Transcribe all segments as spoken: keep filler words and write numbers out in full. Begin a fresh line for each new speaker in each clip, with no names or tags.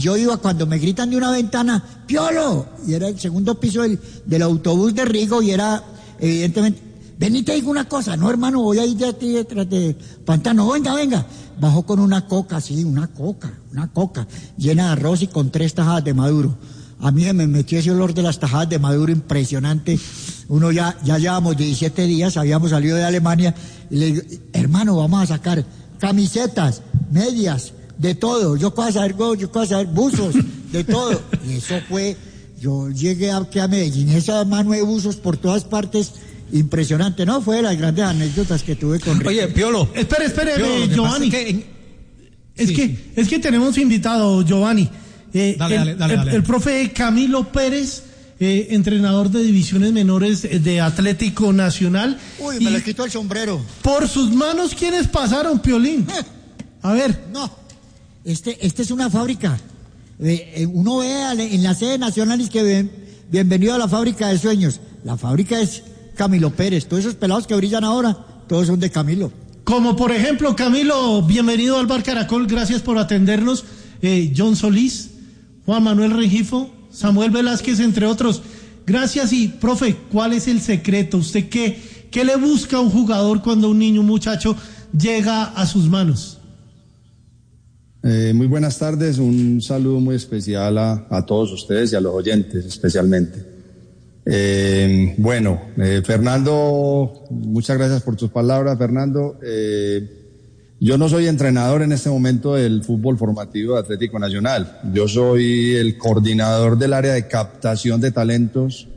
yo iba cuando me gritan de una ventana, ¡Piolo! Y era el segundo piso del, del autobús de Rigo y era, evidentemente, ven y te digo una cosa, no hermano, voy a ir de ti detrás de pantano, venga, venga. Bajó con una coca, sí, una coca, una coca, llena de arroz y con tres tajadas de maduro. A mí me metió ese olor de las tajadas de maduro impresionante. Uno ya, ya llevamos diecisiete días, habíamos salido de Alemania, y le digo, hermano, vamos a sacar camisetas, medias, de todo, yo puedo saber, yo puedo saber buzos, de todo. Y eso fue, yo llegué aquí a Medellín, esa mano de buzos por todas partes, impresionante, ¿no? Fue de las grandes anécdotas que tuve con Rico.
Oye, Piolo.
Espere, espere, eh, Giovanni.
Que en...
Es
sí.
que, es que tenemos invitado, Giovanni. Eh,
dale,
el,
dale, dale,
el,
dale.
el profe Camilo Pérez, eh, entrenador de divisiones menores de Atlético Nacional.
Uy, me le quito el sombrero.
Por sus manos, ¿quiénes pasaron, Piolín? A ver.
No. Este, este es una fábrica. Eh, eh, uno ve en la sede nacional es que ven, bienvenido a la fábrica de sueños. La fábrica es Camilo Pérez. Todos esos pelados que brillan ahora, todos son de Camilo.
Como por ejemplo, Camilo, bienvenido al Bar Caracol, gracias por atendernos. Eh, John Solís, Juan Manuel Rengifo, Samuel Velázquez, entre otros. Gracias. Y, profe, ¿cuál es el secreto? ¿Usted qué, qué le busca a un jugador cuando un niño, un muchacho, llega a sus manos?
Eh, muy buenas tardes, un saludo muy especial a, a todos ustedes y a los oyentes especialmente. Eh, bueno, eh, Fernando, muchas gracias por tus palabras, Fernando. Eh, yo no soy entrenador en este momento del fútbol formativo de Atlético Nacional. Yo soy el coordinador del área de captación de talentos.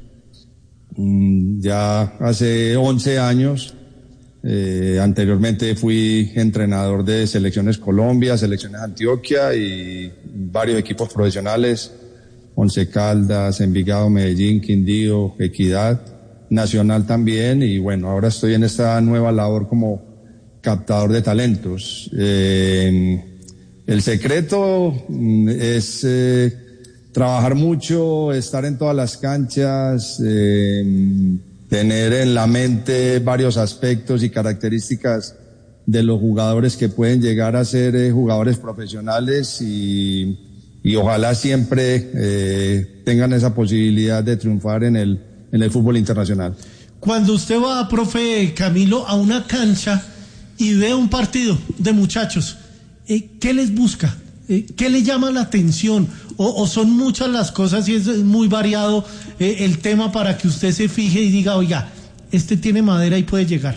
Mm, ya hace once años. Eh, anteriormente fui entrenador de Selecciones Colombia, Selecciones Antioquia y varios equipos profesionales, Once Caldas, Envigado, Medellín, Quindío, Equidad, Nacional también, y bueno, ahora estoy en esta nueva labor como captador de talentos. Eh, el secreto es eh, trabajar mucho, estar en todas las canchas, eh, tener en la mente varios aspectos y características de los jugadores que pueden llegar a ser eh, jugadores profesionales y, y ojalá siempre eh, tengan esa posibilidad de triunfar en el, en el fútbol internacional.
Cuando usted va, profe Camilo, a una cancha y ve un partido de muchachos, eh, ¿qué les busca? Eh, ¿Qué le llama la atención? O, o son muchas las cosas y es muy variado eh, el tema para que usted se fije y diga, oiga, este tiene madera y puede llegar.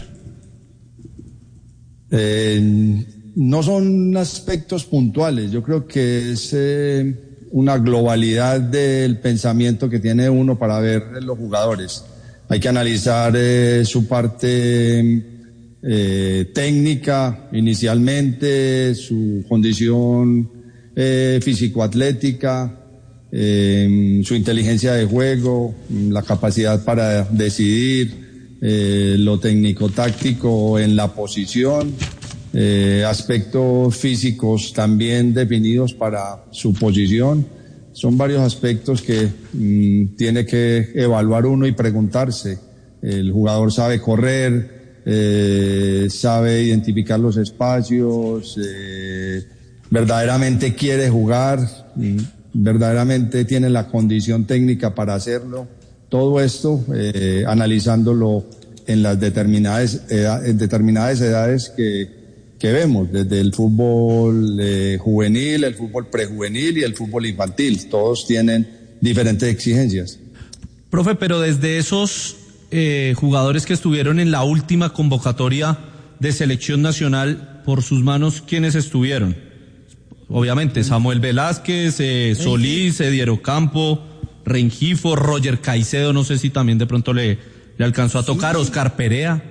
Eh, no son aspectos puntuales, yo creo que es eh, una globalidad del pensamiento que tiene uno para ver los jugadores. Hay que analizar eh, su parte eh, técnica inicialmente, su condición eh, físico-atlética, eh, su inteligencia de juego, la capacidad para decidir, eh, lo técnico-táctico en la posición, eh, aspectos físicos también definidos para su posición. Son varios aspectos que mmm, tiene que evaluar uno y preguntarse. El jugador sabe correr, eh, sabe identificar los espacios, eh, verdaderamente quiere jugar, verdaderamente tiene la condición técnica para hacerlo. Todo esto eh, analizándolo en las determinadas, edad, en determinadas edades que, que vemos, desde el fútbol eh, juvenil, el fútbol prejuvenil y el fútbol infantil. Todos tienen diferentes exigencias.
Profe, pero desde esos eh, jugadores que estuvieron en la última convocatoria de selección nacional, por sus manos, ¿quiénes estuvieron? Obviamente, Samuel Velázquez, eh, Solís, Ediero Campo, Rengifo, Roger Caicedo, no sé si también de pronto le, le alcanzó a tocar, sí. Oscar Perea.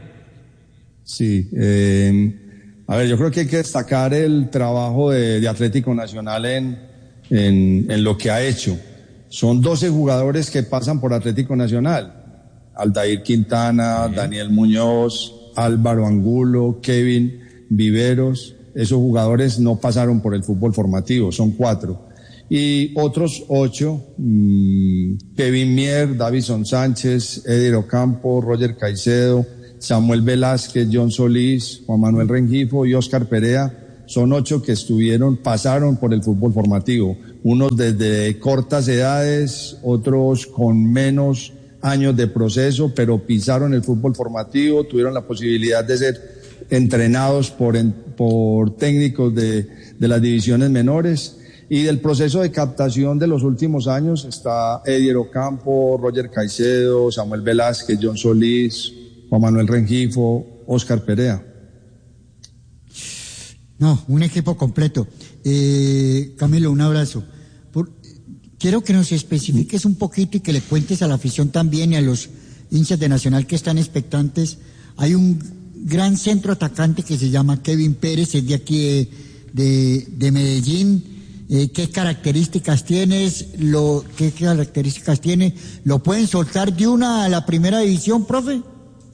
Sí, eh, a ver, yo creo que hay que destacar el trabajo de, de Atlético Nacional en, en, en lo que ha hecho. Son doce jugadores que pasan por Atlético Nacional. Aldair Quintana, sí. Daniel Muñoz, Álvaro Angulo, Kevin Viveros. Esos jugadores no pasaron por el fútbol formativo, son cuatro. Y otros ocho, mmm, Kevin Mier, Davison Sánchez, Edir Ocampo, Roger Caicedo, Samuel Velázquez, John Solís, Juan Manuel Rengifo y Oscar Perea, son ocho que estuvieron, pasaron por el fútbol formativo, unos desde cortas edades, otros con menos años de proceso, pero pisaron el fútbol formativo, tuvieron la posibilidad de ser entrenados por, por técnicos de, de las divisiones menores. Y del proceso de captación de los últimos años está Edier Ocampo, Roger Caicedo, Samuel Velázquez, John Solís, Juan Manuel Rengifo, Oscar Perea.
No, un equipo completo. Eh, Camilo, un abrazo. Por, quiero que nos especifiques un poquito y que le cuentes a la afición también y a los hinchas de Nacional que están expectantes. Hay un gran centro atacante que se llama Kevin Pérez, es de aquí de, de, de Medellín. Eh, ¿Qué características tienes? Lo, ¿Qué características tiene? ¿Lo pueden soltar de una a la primera división, profe?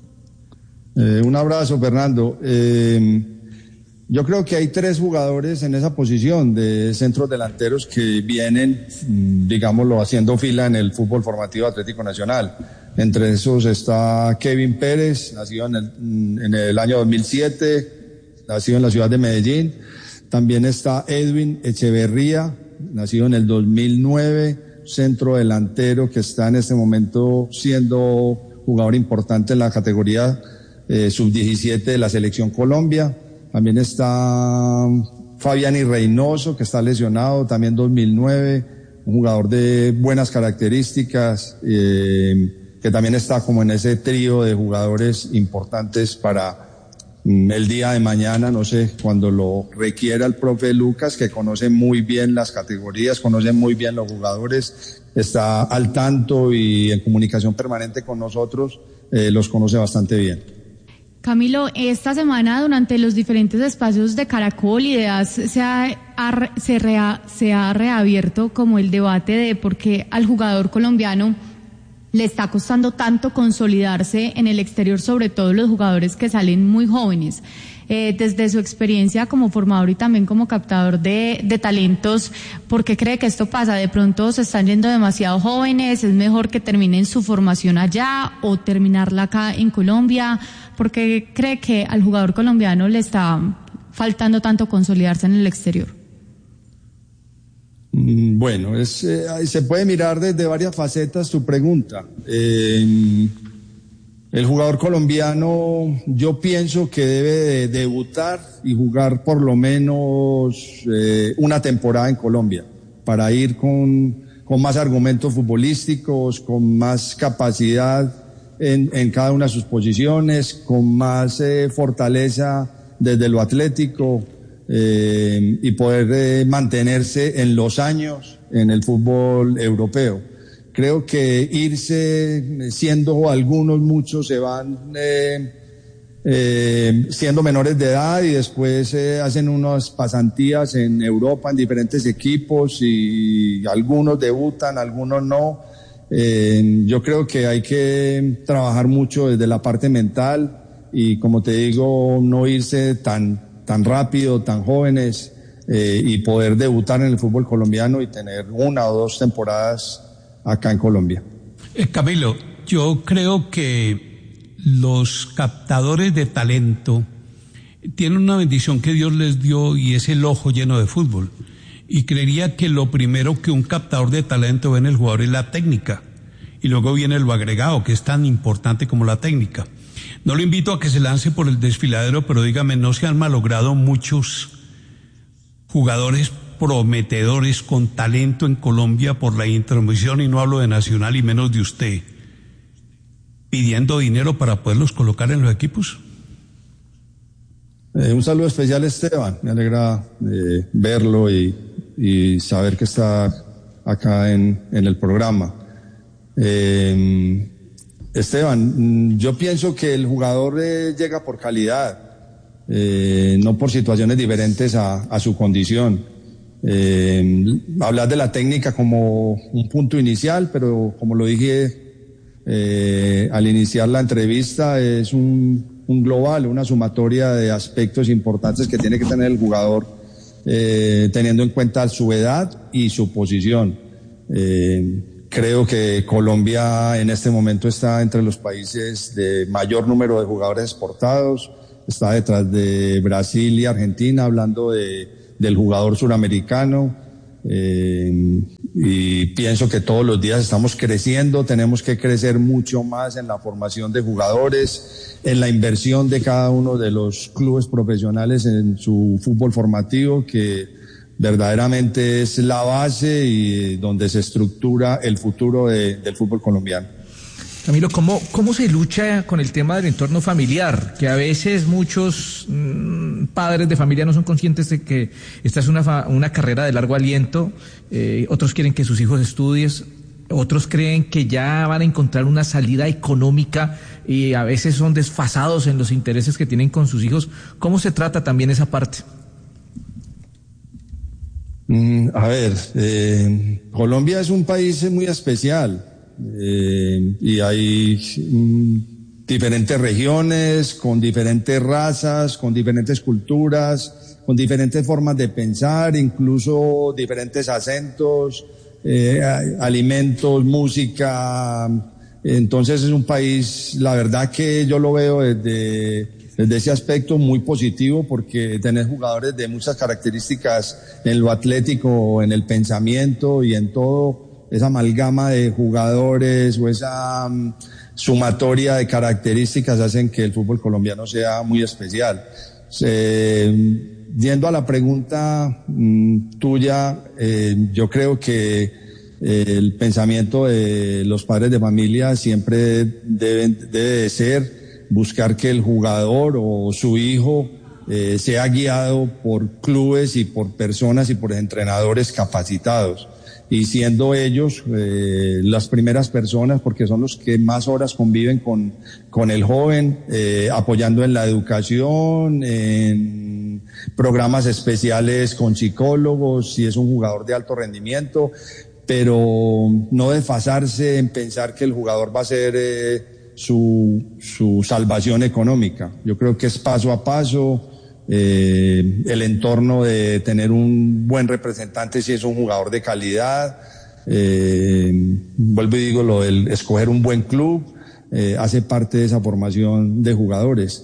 Eh, un abrazo, Fernando. Eh, yo creo que hay tres jugadores en esa posición de centros delanteros que vienen, digámoslo, haciendo fila en el fútbol formativo Atlético Nacional. Entre esos está Kevin Pérez, nacido en el, en el año dos mil siete, nacido en la ciudad de Medellín. También está Edwin Echeverría, nacido en el dos mil nueve, centro delantero que está en este momento siendo jugador importante en la categoría eh, sub diecisiete de la Selección Colombia. También está Fabián y Reynoso, que está lesionado, también dos mil nueve, un jugador de buenas características, eh, que también está como en ese trío de jugadores importantes para el día de mañana, no sé, cuando lo requiera el profe Lucas, que conoce muy bien las categorías, conoce muy bien los jugadores, está al tanto y en comunicación permanente con nosotros, eh, los conoce bastante bien.
Camilo, esta semana durante los diferentes espacios de Caracol y de A S se ha, ha, se, rea, se ha reabierto como el debate de por qué al jugador colombiano le está costando tanto consolidarse en el exterior, sobre todo los jugadores que salen muy jóvenes. Eh, desde su experiencia como formador y también como captador de, de talentos, ¿por qué cree que esto pasa? ¿De pronto se están yendo demasiado jóvenes? ¿Es mejor que terminen su formación allá o terminarla acá en Colombia? ¿Por qué cree que al jugador colombiano le está faltando tanto consolidarse en el exterior?
Bueno, es, eh, se puede mirar desde varias facetas tu pregunta. Eh, el jugador colombiano, yo pienso que debe de debutar y jugar por lo menos eh, una temporada en Colombia para ir con, con más argumentos futbolísticos, con más capacidad en, en cada una de sus posiciones, con más eh, fortaleza desde lo atlético. Eh, y poder eh, mantenerse en los años en el fútbol europeo. Creo que irse siendo algunos, muchos se van eh, eh, siendo menores de edad y después eh, hacen unas pasantías en Europa en diferentes equipos y algunos debutan, algunos no. Eh, yo creo que hay que trabajar mucho desde la parte mental y, como te digo, no irse tan tan rápido, tan jóvenes, eh, y poder debutar en el fútbol colombiano y tener una o dos temporadas acá en Colombia.
Eh, Camilo, yo creo que los captadores de talento tienen una bendición que Dios les dio y es el ojo lleno de fútbol. Y creería que lo primero que un captador de talento ve en el jugador es la técnica. Y luego viene lo agregado, que es tan importante como la técnica. No lo invito a que se lance por el desfiladero, pero dígame, ¿no se han malogrado muchos jugadores prometedores con talento en Colombia por la intromisión, y no hablo de Nacional y menos de usted, pidiendo dinero para poderlos colocar en los equipos?
Eh, un saludo especial, Esteban. Me alegra eh, verlo y, y saber que está acá en, en el programa. Eh, Esteban, yo pienso que el jugador eh, llega por calidad, eh, no por situaciones diferentes a, a su condición. Eh, hablar de la técnica como un punto inicial, pero como lo dije eh, al iniciar la entrevista, es un, un global, una sumatoria de aspectos importantes que tiene que tener el jugador, eh, teniendo en cuenta su edad y su posición. Eh, Creo que Colombia en este momento está entre los países de mayor número de jugadores exportados, está detrás de Brasil y Argentina, hablando de, del jugador suramericano. Eh, y pienso que todos los días estamos creciendo, tenemos que crecer mucho más en la formación de jugadores, en la inversión de cada uno de los clubes profesionales en su fútbol formativo, que verdaderamente es la base y donde se estructura el futuro de, del fútbol colombiano.
Camilo, ¿cómo, ¿cómo se lucha con el tema del entorno familiar? Que a veces muchos mmm, padres de familia no son conscientes de que esta es una, fa- una carrera de largo aliento, eh, otros quieren que sus hijos estudien, otros creen que ya van a encontrar una salida económica y a veces son desfasados en los intereses que tienen con sus hijos. ¿Cómo se trata también esa parte?
Mm, a ver, eh, Colombia es un país muy especial. Eh, y hay mm, diferentes regiones, con diferentes razas, con diferentes culturas, con diferentes formas de pensar, incluso diferentes acentos, eh, alimentos, música. Entonces es un país, la verdad que yo lo veo desde, desde ese aspecto muy positivo, porque tenés jugadores de muchas características en lo atlético, en el pensamiento y en todo. Esa amalgama de jugadores o esa um, sumatoria de características hacen que el fútbol colombiano sea muy especial. Eh, yendo a la pregunta um, tuya, eh, yo creo que eh, el pensamiento de los padres de familia siempre deben, debe de ser buscar que el jugador o su hijo eh, sea guiado por clubes y por personas y por entrenadores capacitados. Y siendo ellos eh, las primeras personas, porque son los que más horas conviven con, con el joven, eh, apoyando en la educación, en programas especiales con psicólogos, si es un jugador de alto rendimiento, pero no desfasarse en pensar que el jugador va a ser eh, su, su salvación económica. Yo creo que es paso a paso. Eh, el entorno de tener un buen representante si es un jugador de calidad, eh, vuelvo y digo lo del escoger un buen club, eh, hace parte de esa formación de jugadores,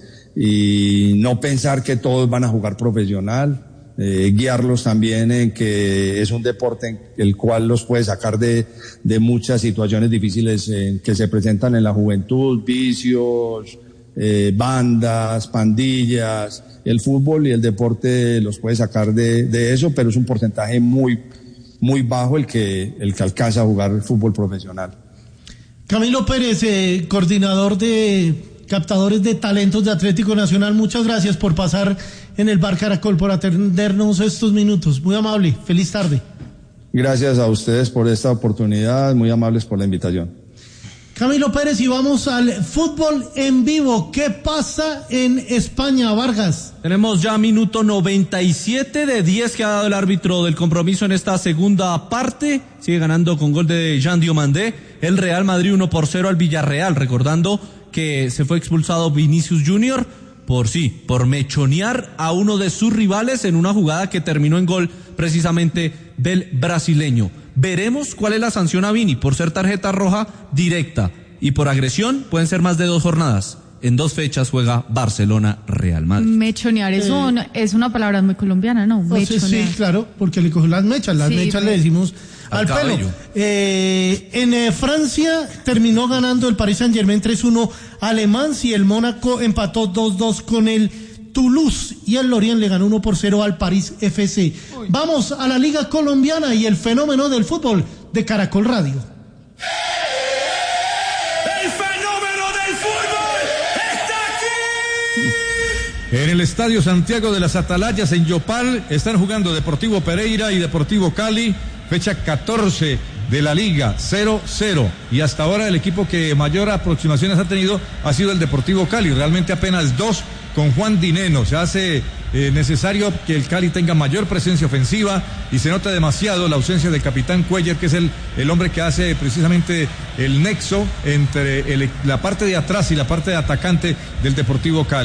y no pensar que todos van a jugar profesional, eh, guiarlos también en que es un deporte en el cual los puede sacar de, de muchas situaciones difíciles eh, que se presentan en la juventud, vicios, eh, bandas, pandillas. El fútbol y el deporte los puede sacar de, de eso, pero es un porcentaje muy, muy bajo el que, el que alcanza a jugar fútbol profesional.
Camilo Pérez, eh, coordinador de captadores de talentos de Atlético Nacional, muchas gracias por pasar en el Bar Caracol, por atendernos estos minutos. Muy amable, feliz tarde.
Gracias a ustedes por esta oportunidad, muy amables por la invitación.
Camilo Pérez, y vamos al fútbol en vivo. ¿Qué pasa en España, Vargas?
Tenemos ya minuto noventa y siete de diez que ha dado el árbitro del compromiso en esta segunda parte. Sigue ganando con gol de Jean Diomandé el Real Madrid uno por cero al Villarreal, recordando que se fue expulsado Vinicius Junior por sí, por mechonear a uno de sus rivales en una jugada que terminó en gol precisamente del brasileño. Veremos cuál es la sanción a Vini por ser tarjeta roja directa, y por agresión pueden ser más de dos jornadas. En dos fechas juega Barcelona-Real Madrid.
Mechonear es,
Eh,
un, es una palabra muy colombiana, ¿no?
No sé,
Mechonear.
sí, claro, porque le cogió las mechas, las
Sí,
mechas
pues.
le decimos
Al
al, pelo.
cabello.
Eh, en eh, Francia terminó ganando el Paris Saint-Germain tres uno al Le Mans, y el Mónaco empató dos dos con el Toulouse, y el Lorient le ganó uno por cero al París F C. Uy. Vamos a la Liga Colombiana y el fenómeno del fútbol de Caracol Radio.
¡El fenómeno del fútbol está aquí!
En el Estadio Santiago de las Atalayas en Yopal están jugando Deportivo Pereira y Deportivo Cali, fecha catorce de la Liga, cero cero, y hasta ahora el equipo que mayor aproximaciones ha tenido ha sido el Deportivo Cali, realmente apenas dos con Juan Dineno. Se hace eh, necesario que el Cali tenga mayor presencia ofensiva, y se nota demasiado la ausencia del capitán Cuellar, que es el, el hombre que hace precisamente el nexo entre el, la parte de atrás y la parte de atacante del Deportivo Cali.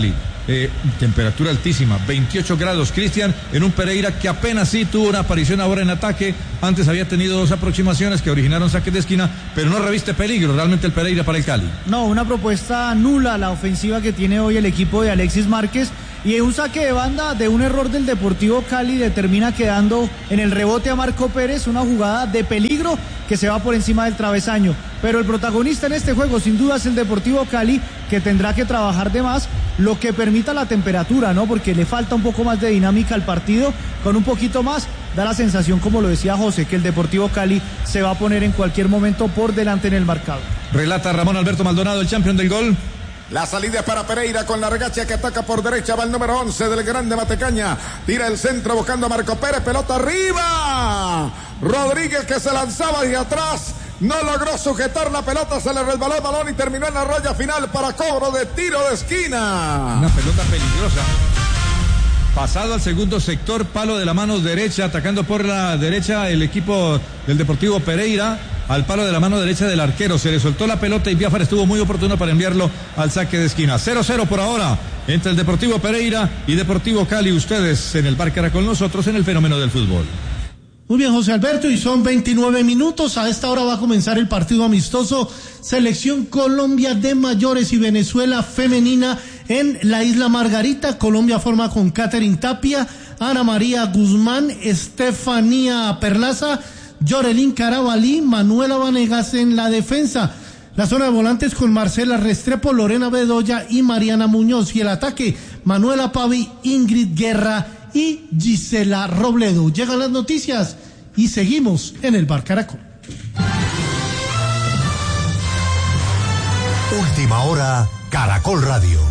eh, temperatura altísima, veintiocho grados. Cristian, en un Pereira que apenas sí tuvo una aparición ahora en ataque, antes había tenido dos aproximaciones que originaron saques de esquina, pero no reviste peligro realmente el Pereira para el Cali.
No, una propuesta nula la ofensiva que tiene hoy el equipo de Alexis Márquez, y un saque de banda de un error del Deportivo Cali le termina quedando en el rebote a Marco Pérez, una jugada de peligro que se va por encima del travesaño. Pero el protagonista en este juego sin duda es el Deportivo Cali, que tendrá que trabajar de más, lo que permita la temperatura, ¿no? Porque le falta un poco más de dinámica al partido. Con un poquito más da la sensación, como lo decía José, que el Deportivo Cali se va a poner en cualquier momento por delante en el marcador.
Relata Ramón Alberto Maldonado, el campeón del gol.
La salida es para Pereira con la regacha que ataca por derecha, va el número once del Grande Matecaña, tira el centro buscando a Marco Pérez, pelota arriba, Rodríguez que se lanzaba hacia atrás, no logró sujetar la pelota, se le resbaló el balón y terminó en la raya final para cobro de tiro de esquina.
Una pelota peligrosa. Pasado al segundo sector, palo de la mano derecha, atacando por la derecha el equipo del Deportivo Pereira, al palo de la mano derecha del arquero, se le soltó la pelota y Biafara estuvo muy oportuno para enviarlo al saque de esquina. cero cero por ahora entre el Deportivo Pereira y Deportivo Cali. Ustedes en el Bar Caracol, nosotros en el Fenómeno del Fútbol.
Muy bien, José Alberto, y son veintinueve minutos. A esta hora va a comenzar el partido amistoso Selección Colombia de mayores y Venezuela femenina en la Isla Margarita. Colombia forma con Catherine Tapia, Ana María Guzmán, Estefanía Perlaza, Yorelín Carabalí, Manuela Vanegas en la defensa. La zona de volantes con Marcela Restrepo, Lorena Bedoya y Mariana Muñoz. Y el ataque, Manuela Pavi, Ingrid Guerra y Gisela Robledo. Llegan las noticias y seguimos en el Bar Caracol.
Última hora, Caracol Radio.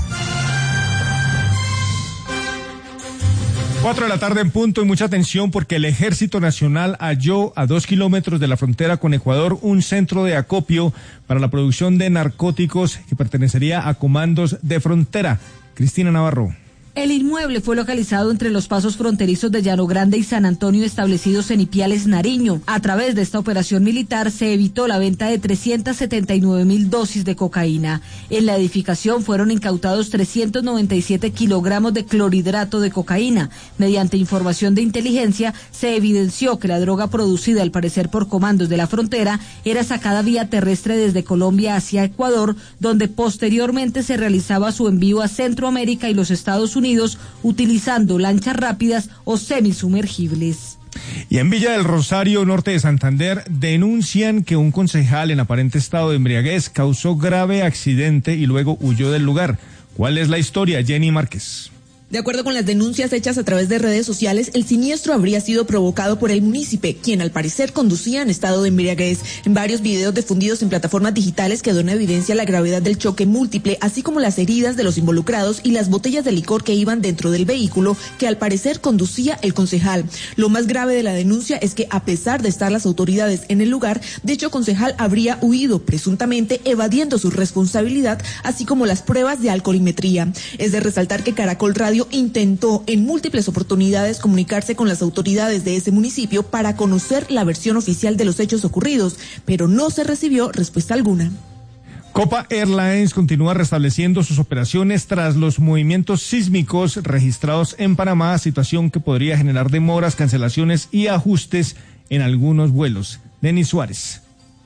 Cuatro de la tarde en punto y mucha atención porque el Ejército Nacional halló a dos kilómetros de la frontera con Ecuador un centro de acopio para la producción de narcóticos que pertenecería a comandos de frontera. Cristina Navarro.
El inmueble fue localizado entre los pasos fronterizos de Llano Grande y San Antonio establecidos en Ipiales, Nariño. A través de esta operación militar se evitó la venta de trescientas setenta y nueve mil dosis de cocaína. En la edificación fueron incautados trescientos noventa y siete kilogramos de clorhidrato de cocaína. Mediante información de inteligencia se evidenció que la droga producida al parecer por comandos de la frontera era sacada vía terrestre desde Colombia hacia Ecuador, donde posteriormente se realizaba su envío a Centroamérica y los Estados Unidos utilizando lanchas rápidas o semisumergibles.
Y en Villa del Rosario, norte de Santander, denuncian que un concejal en aparente estado de embriaguez causó grave accidente y luego huyó del lugar. ¿Cuál es la historia? Jenny Márquez.
De acuerdo con las denuncias hechas a través de redes sociales, el siniestro habría sido provocado por el munícipe, quien al parecer conducía en estado de embriaguez. En varios videos difundidos en plataformas digitales quedó en evidencia la gravedad del choque múltiple, así como las heridas de los involucrados y las botellas de licor que iban dentro del vehículo que al parecer conducía el concejal. Lo más grave de la denuncia es que a pesar de estar las autoridades en el lugar, dicho concejal habría huido, presuntamente evadiendo su responsabilidad, así como las pruebas de alcoholimetría. Es de resaltar que Caracol Radio intentó en múltiples oportunidades comunicarse con las autoridades de ese municipio para conocer la versión oficial de los hechos ocurridos, pero no se recibió respuesta alguna.
Copa Airlines continúa restableciendo sus operaciones tras los movimientos sísmicos registrados en Panamá, situación que podría generar demoras, cancelaciones y ajustes en algunos vuelos. Denis Suárez.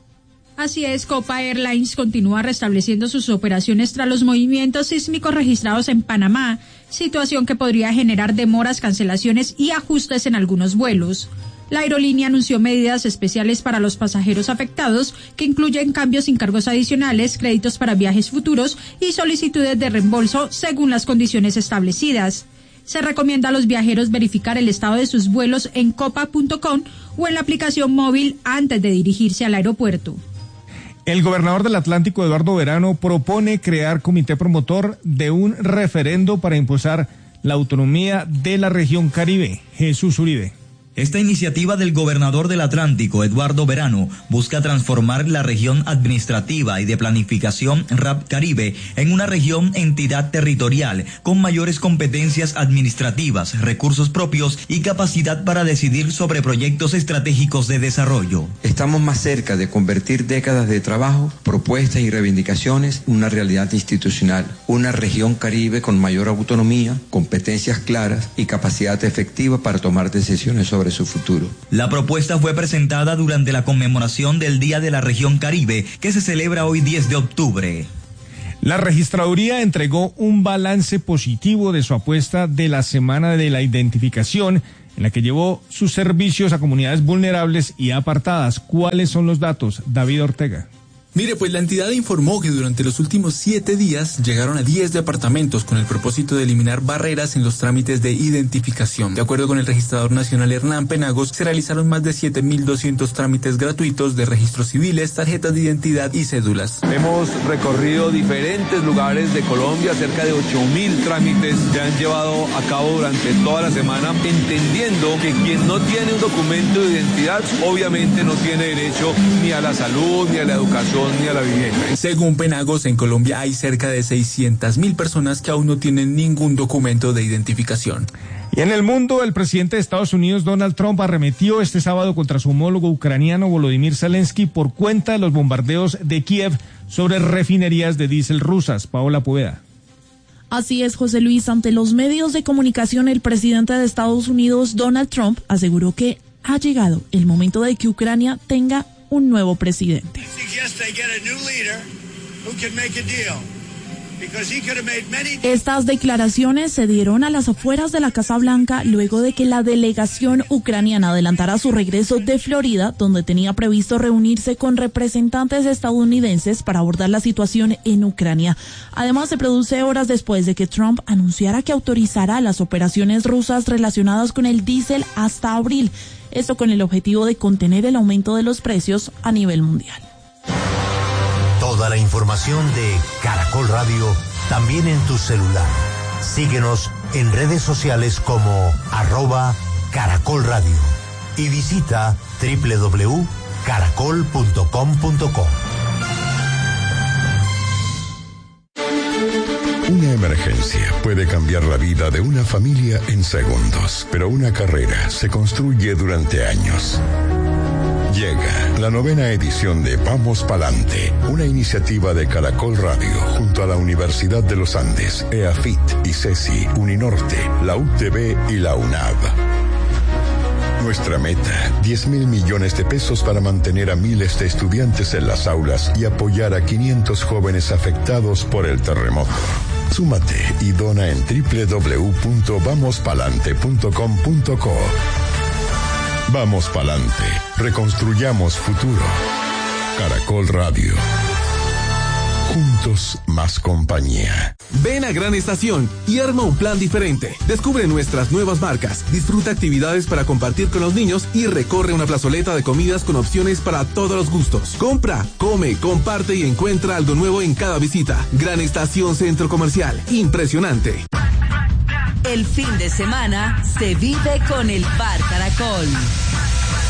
Así es, Copa Airlines continúa restableciendo sus operaciones tras los movimientos sísmicos registrados en Panamá, situación que podría generar demoras, cancelaciones y ajustes en algunos vuelos. La aerolínea anunció medidas especiales para los pasajeros afectados, que incluyen cambios sin cargos adicionales, créditos para viajes futuros y solicitudes de reembolso según las condiciones establecidas. Se recomienda a los viajeros verificar el estado de sus vuelos en copa punto com o en la aplicación móvil antes de dirigirse al aeropuerto.
El gobernador del Atlántico, Eduardo Verano, propone crear comité promotor de un referendo para impulsar la autonomía de la región Caribe. Jesús Uribe.
Esta iniciativa del gobernador del Atlántico, Eduardo Verano, busca transformar la región administrativa y de planificación R A P Caribe en una región entidad territorial con mayores competencias administrativas, recursos propios y capacidad para decidir sobre proyectos estratégicos de desarrollo.
Estamos más cerca de convertir décadas de trabajo, propuestas y reivindicaciones en una realidad institucional, una región Caribe con mayor autonomía, competencias claras y capacidad efectiva para tomar decisiones sobre su futuro.
La propuesta fue presentada durante la conmemoración del Día de la Región Caribe, que se celebra hoy diez de octubre.
La registraduría entregó un balance positivo de su apuesta de la Semana de la Identificación, en la que llevó sus servicios a comunidades vulnerables y apartadas. ¿Cuáles son los datos? David Ortega.
Mire, pues la entidad informó que durante los últimos siete días llegaron a diez departamentos con el propósito de eliminar barreras en los trámites de identificación. De acuerdo con el registrador nacional Hernán Penagos, se realizaron más de siete mil doscientos trámites gratuitos de registros civiles, tarjetas de identidad y cédulas.
Hemos recorrido diferentes lugares de Colombia, cerca de ocho mil trámites se han llevado a cabo durante toda la semana, entendiendo que quien no tiene un documento de identidad obviamente no tiene derecho ni a la salud, ni a la educación, ni a la vivienda.
Según Penagos, en Colombia hay cerca de seiscientas mil personas que aún no tienen ningún documento de identificación.
Y en el mundo, el presidente de Estados Unidos, Donald Trump, arremetió este sábado contra su homólogo ucraniano Volodymyr Zelensky por cuenta de los bombardeos de Kiev sobre refinerías de diésel rusas. Paola Poveda.
Así es, José Luis. Ante los medios de comunicación, el presidente de Estados Unidos, Donald Trump, aseguró que ha llegado el momento de que Ucrania tenga un nuevo presidente. Estas declaraciones se dieron a las afueras de la Casa Blanca luego de que la delegación ucraniana adelantara su regreso de Florida, donde tenía previsto reunirse con representantes estadounidenses para abordar la situación en Ucrania. Además, se produce horas después de que Trump anunciara que autorizará las operaciones rusas relacionadas con el diésel hasta abril. Esto con el objetivo de contener el aumento de los precios a nivel mundial.
Toda la información de Caracol Radio también en tu celular. Síguenos en redes sociales como arroba Caracol Radio y visita doble u doble u doble u punto caracol punto com punto co.
Una emergencia puede cambiar la vida de una familia en segundos, pero una carrera se construye durante años. Llega la novena edición de Vamos Palante, una iniciativa de Caracol Radio junto a la Universidad de los Andes, EAFIT, ICESI, Uninorte, la U T B y la UNAV. Nuestra meta, diez mil millones de pesos para mantener a miles de estudiantes en las aulas y apoyar a quinientos jóvenes afectados por el terremoto. Súmate y dona en doble u doble u doble u punto vamos palante punto com punto co. Vamos Palante, reconstruyamos futuro. Caracol Radio. Juntos más compañía.
Ven a Gran Estación y arma un plan diferente. Descubre nuestras nuevas marcas, disfruta actividades para compartir con los niños y recorre una plazoleta de comidas con opciones para todos los gustos. Compra, come, comparte y encuentra algo nuevo en cada visita. Gran Estación Centro Comercial. Impresionante.
El fin de semana se vive con el Bar Caracol.